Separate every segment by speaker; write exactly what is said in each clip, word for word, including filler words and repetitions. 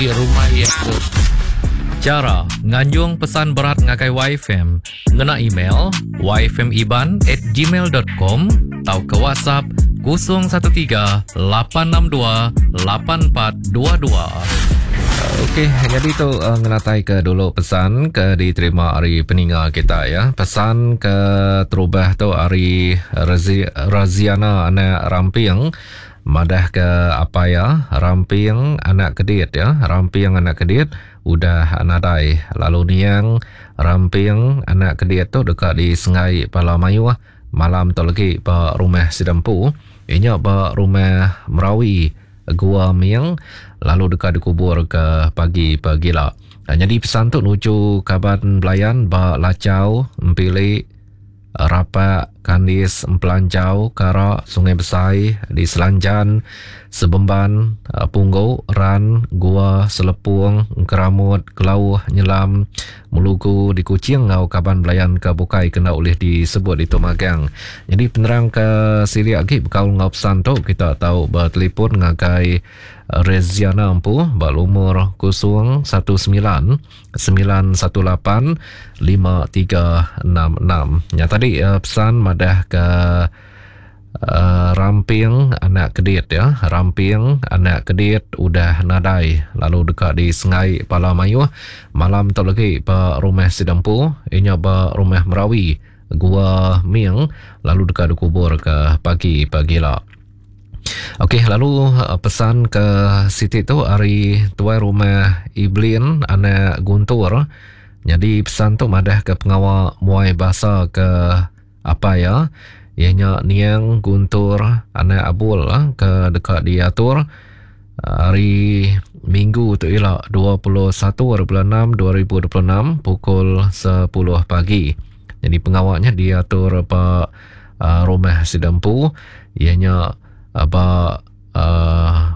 Speaker 1: rumah yang cara nganjung pesan berat ngakai Y F M ngena email y f m iban at gmail dot com atau ke WhatsApp kosong satu tiga lapan enam dua lapan empat dua dua.
Speaker 2: Okey, jadi tu uh, ngelatai ke dulu pesan ke diterima hari peninggal kita ya. Pesan ke terubah tu hari Razi, Raziana anak Ramping. Madah ke apa ya, Ramping anak Kedit ya. Ramping anak Kedit udah nadai. Lalu niang Ramping anak Kedit tu dekat di Sungai Palamayu. Malam tu lagi pa rumah Sidampu. Inya pa rumah Merawi Gua Miang. Lalu dekat dikubur ke pagi-pagi lah. Jadi pesan tu nuju Kaban Belayan ba Lacau, Empili, Rapak, Kandis, Empelancau, Karak, Sungai Besai, di Selanjan, Sebemban, Punggau, Ran, Gua, Selepung, Keramut, Kelau, Nyelam, Melugu, di Kuching, ngau Kaban Belayan ke Bukai kena oleh disebut di Tomagang. Jadi penerang ke siri lagi bekal ngau pesan tu kita tahu bertelefon ngagai Reziana Ampu berumur kosong satu sembilan sembilan satu lapan lima tiga enam enam. Ya tadi uh, pesan madah ke uh, Ramping anak Kedit ya. Ramping anak Kedit udah nadai lalu dekat di Sungai Palamayu. Malam tu lagi pa rumah Sidampu, inya pa rumah Merawi Gua Miang lalu dekat dikubur ke pagi-pagi lah. Okey, lalu uh, pesan ke Siti tu hari tuai rumah Iblin anak Guntur. Jadi pesan tu madah ke pengawal muai bahasa ke apa ya? Ianya niang Guntur anak Abul uh, ke dekat diatur uh, hari Minggu tu ialah dua puluh satu bulan enam dua ribu dua puluh enam pukul sepuluh pagi. Jadi pengawalnya diatur apa uh, rumah Sidampu. Ianya apa uh,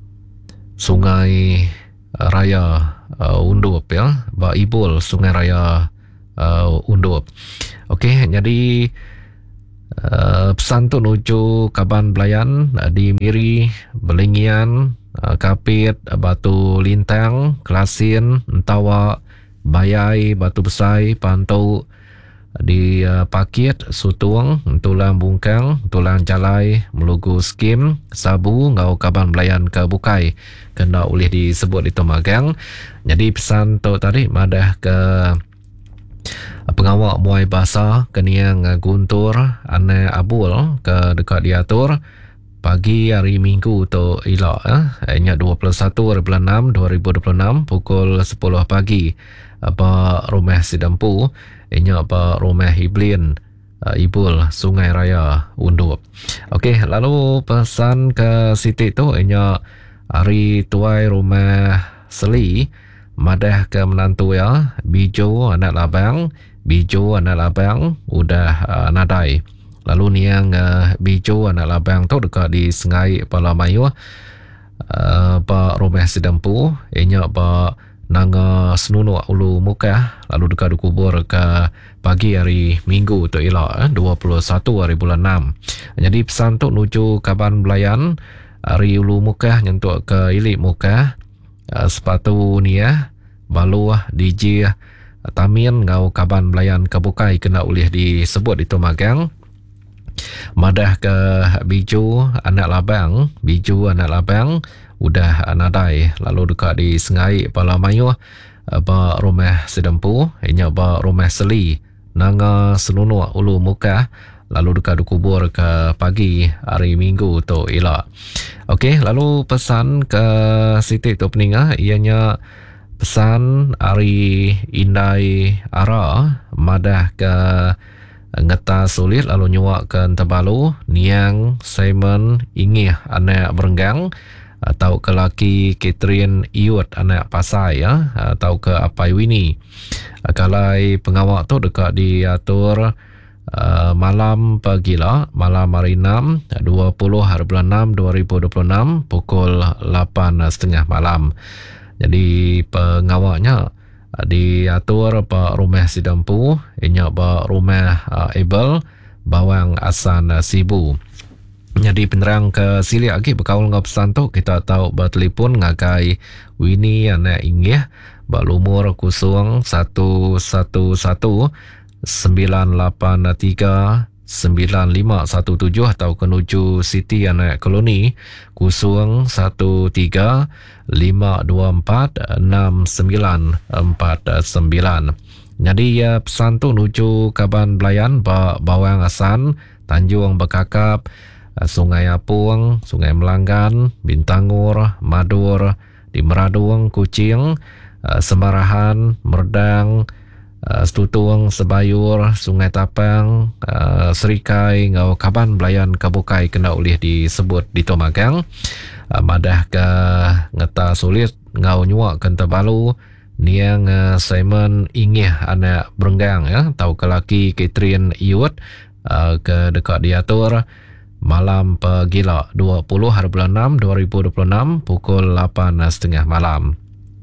Speaker 2: Sungai Raya uh, Undup ya, ba Ibul Sungai Raya uh, Undup. Okey, jadi uh, pesan tu nuju Kaban Belayan uh, di Miri, Belingian, uh, Kapit, uh, Batu Lintang, Kelasin, Entawa, Bayai, Batu Besai, Pantau, di uh, Pakit, Sutung, Tulang Bungkang, Tulang Jalai, Melugu Skim, Sabu, ngau Kaban Belayan ke Bukai kena oleh disebut di Tomagang. Jadi pesan tu tadi madah ke pengawal muai bahasa keniang Guntur anak Abul ke dekat diatur pagi hari Minggu tu ilak eh hanya dua puluh satu bulan enam dua ribu dua puluh enam pukul sepuluh pagi apa rumah Sidampu. Inya apa rumah Iblin uh, Ibul Sungai Raya Undup. Okey, lalu pesan ke Siti tu inya hari tuai rumah Seli madah ke menantu ya Bijo anak Labang. Bijo anak Labang udah uh, nadai. Lalu niang uh, Bijo anak Labang tu dekat di Sungai Palamayu uh, pa rumah Sidampu. Inya pa Nanga Senunu Ulu Mukah lalu dekat dikubur ke pagi hari Minggu tu ialah eh, dua puluh satu hari bulan enam. Jadi pesan tu nuju Kaban Belayan hari Ulu Mukah nyentuk ke Ilik Mukah uh, sepatu ni ya baluah D J Tamin ngau Kaban Belayan ke Bukai kena oleh disebut di Tomagang. Madah ke Biju anak Labang, Biju anak Labang udah nadai lalu dekat di Sungai Palamayu ba rumah Sidampu, inya ba rumah Seli Nanga Senunu Ulu Mukah lalu dekat dikubur ke pagi hari Minggu tu ialah. Okey, lalu pesan ke Siti tu peningah ianya pesan hari Indai Ara madah ke Ngeta Sulit lalu nyuak ke Tebalu niang Simon Ingih anak Berenggang atau ke laki Catherine Iut anak Pasai ya atau ke Apai Wini. Kalai pengawal tu dekat diatur uh, malam pagi lah malam hari enam dua puluh hari bulan enam dua ribu dua puluh enam pukul lapan tiga puluh malam. Jadi pengawalnya uh, diatur pa rumah Sidampu, inya pa rumah uh, Ebel Bawang Asan uh, Sibu. Jadi penerang ke sili lagi berkaul dengan pesan tu kita tahu bertelefon ngagai Winnie anak inggih berumur kosong satu satu satu sembilan lapan tiga sembilan lima satu tujuh atau kenuju Siti anak koloni kosong satu tiga lima dua empat enam sembilan empat sembilan. Jadi ya pesan tu nuju Kaban Belayan Bawang Asan Tanjung Bekakap Sungai Apung, Sungai Melanggan, Bintangur, Madur, di Meradung, Kuching, Semarahan, Merdang, Setutung, Sebayur, Sungai Tapang, Serikai, Ngau Kaban Belayan Kabukai kena ulih disebut di Tomagang. Madah ke Ngeta Sulit, Ngau Nyuak Kenta Balu, Niang Simon Ingih anak Berenggang ya, tahu ke laki Catherine Iwet ke dekat diatur. Malam pegila dua puluh hari bulan enam dua ribu dua puluh enam pukul lapan tiga puluh malam.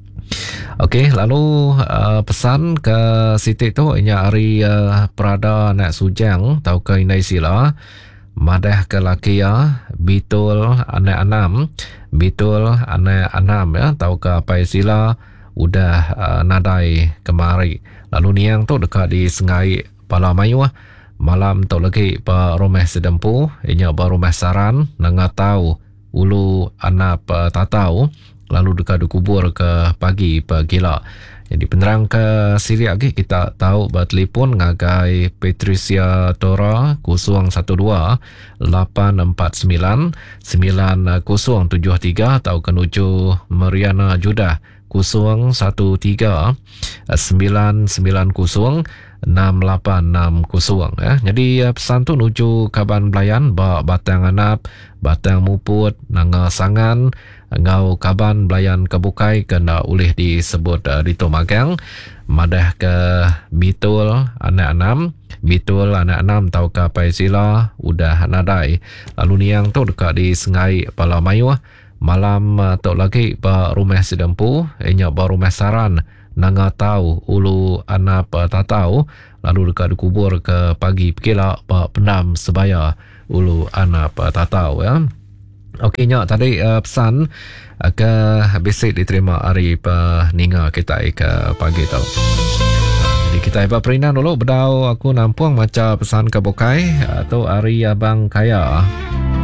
Speaker 2: Okey, lalu uh, pesan ke Siti tu inya hari uh, Prada nak sujang tau ke inai sila madah ke laki ya bitul anak enam bitul anak enam ya tau ke apa sila udah uh, nadai kemari. Lalu niang tu dekat di Sengai Palamayu malam tu lagi pa rumah sedempu inya ba rumah saran nanga tahu ulu anak pa tatau lalu dekat kubur ke pagi pa gila. Jadi penerang ke siri lagi kita tahu ba telefon ngagai Patricia Tora kosong satu dua lapan empat sembilan sembilan kosong tujuh tiga atau kenuju Mariana Judah kosong satu tiga sembilan sembilan kosong enam lapan enam kosong ya. Jadi pesan tu nuju Kaban Belayan ba Batang Anap, Batang Muput, Nanga Sangan, Ngau Kaban Belayan Kabukai kena ulih disebut uh, di Tomagang. Madah ke Bitul anak enam, Bitul anak enam tau ke Paisila udah nadai. Lalu niang tu dekat di Sengai Palamayu malam uh, tu lagi ba rumah sedempu, inya ba rumah saran nanga tahu ulu anak tatau lalu dekat kubur ke pagi pekila pak pendam sebaya ulu anak tatau ya. Okey nyak tadi uh, pesan uh, ke basic diterima hari peninga kita ke pagi tau. Jadi kita hebat perinan dulu bedau aku nampuang macam pesan ke Bokai atau hari abang kaya.